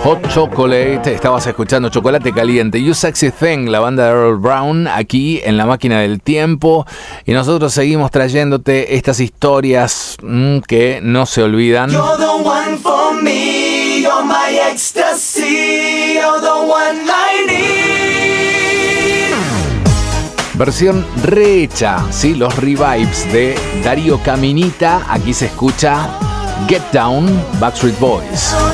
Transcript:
Hot Chocolate, estabas escuchando Chocolate Caliente. You Sexy Thing, la banda de Earl Brown, aquí en La Máquina del Tiempo. Y nosotros seguimos trayéndote estas historias que no se olvidan. You're the one for me, you're my ecstasy, you're the one I need. Versión rehecha, ¿sí? Los revives de Darío Caminita. Aquí se escucha Get Down, Backstreet Boys.